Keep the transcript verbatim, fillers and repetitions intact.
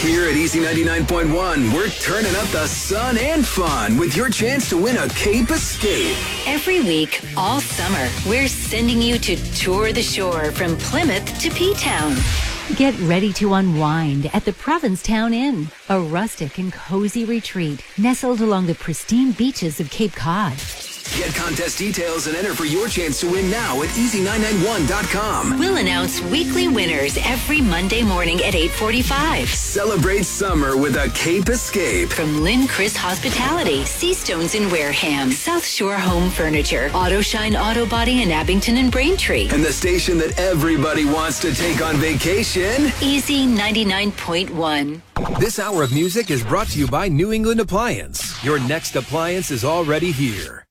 Here at Easy ninety-nine point one, we're turning up the sun and fun with your chance to win a Cape Escape. Every week, all summer, we're sending you to tour the shore from Plymouth to P-Town. Get ready to unwind at the Provincetown Inn, a rustic and cozy retreat nestled along the pristine beaches of Cape Cod. Get contest details and enter for your chance to win now at easy nine nine one dot com. We'll announce weekly winners every Monday morning at eight forty-five. Celebrate summer with a Cape Escape. From Lynn Chris Hospitality, Seastones in Wareham, South Shore Home Furniture, Auto Shine Auto Body in Abington and Braintree. And the station that everybody wants to take on vacation. Easy ninety-nine point one. This hour of music is brought to you by New England Appliance. Your next appliance is already here.